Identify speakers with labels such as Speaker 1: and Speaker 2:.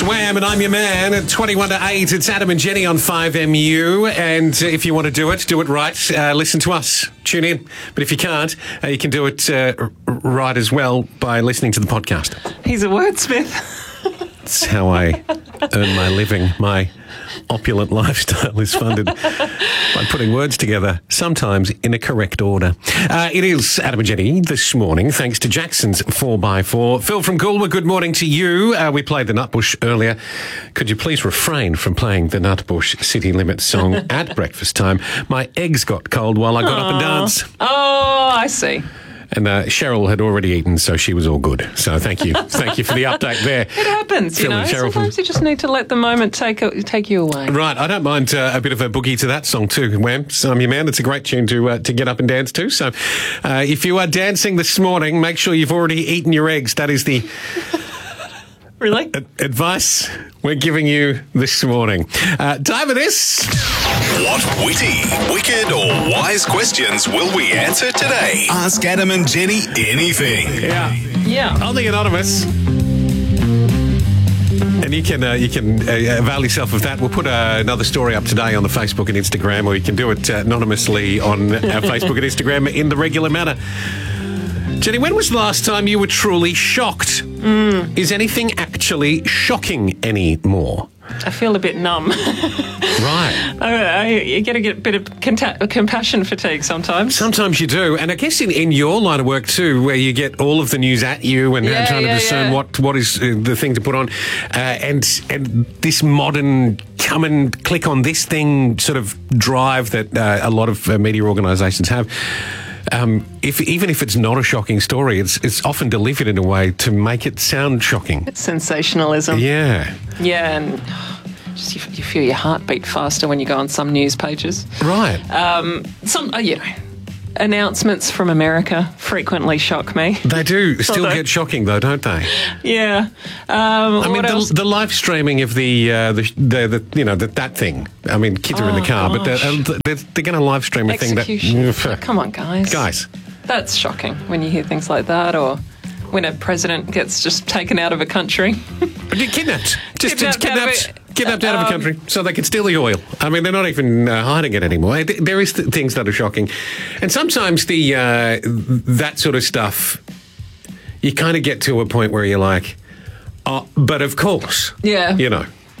Speaker 1: Wham, and I'm your man at 21 to 8. It's Adam and Jenny on 5MU. And if you want to do it right. Listen to us. Tune in. But if you can't, you can do it right as well by listening to the podcast.
Speaker 2: He's a wordsmith.
Speaker 1: That's how I earn my living. My opulent lifestyle is funded by putting words together, sometimes in a correct order. It is Adam and Jenny this morning, thanks to Jackson's 4x4. Phil from Goolwa, good morning to you. We played the Nutbush earlier. Could you please refrain from playing the Nutbush City Limits song at breakfast time? My eggs got cold while I got up and danced.
Speaker 2: Oh, I see.
Speaker 1: And Cheryl had already eaten, so she was all good. So thank you. Thank you for the update there.
Speaker 2: It happens,
Speaker 1: Phil
Speaker 2: you know. Sometimes you just need to let the moment take you away.
Speaker 1: Right. I don't mind a bit of a boogie to that song too, Wham. So I'm your man. It's a great tune to get up and dance to. So if you are dancing this morning, make sure you've already eaten your eggs. That is the...
Speaker 2: Really?
Speaker 1: Advice we're giving you this morning. Time for this.
Speaker 3: What witty, wicked or wise questions will we answer today? Ask Adam and Jenny anything.
Speaker 2: Yeah.
Speaker 1: On the Anonymous. And you can avail yourself of that. We'll put another story up today on the Facebook and Instagram, or you can do it anonymously on our Facebook and Instagram in the regular manner. Jenny, when was the last time you were truly shocked? Is anything actually shocking anymore?
Speaker 2: I feel a bit numb.
Speaker 1: Right.
Speaker 2: You get a bit of compassion fatigue sometimes.
Speaker 1: Sometimes you do. And I guess in your line of work too, where you get all of the news at you and trying to discern what is the thing to put on. And this modern come and click on this thing sort of drive that a lot of media organisations have. Even if it's not a shocking story, it's often delivered in a way to make it sound shocking.
Speaker 2: It's sensationalism.
Speaker 1: Yeah.
Speaker 2: Yeah, and just you feel your heart beat faster when you go on some news pages.
Speaker 1: Right.
Speaker 2: Announcements from America frequently shock me.
Speaker 1: They do still get shocking though, don't they?
Speaker 2: Yeah.
Speaker 1: I mean, the live streaming of that thing. I mean, kids are in the car, but they're going to live stream a thing that.
Speaker 2: Come on, guys. That's shocking when you hear things like that, or when a president gets just taken out of a country.
Speaker 1: Kidnapped. Kidnapped out of a country so they can steal the oil. I mean, they're not even hiding it anymore. There is things that are shocking. And sometimes that sort of stuff, you kind of get to a point where you're like, oh, but of course.
Speaker 2: Yeah.
Speaker 1: You know.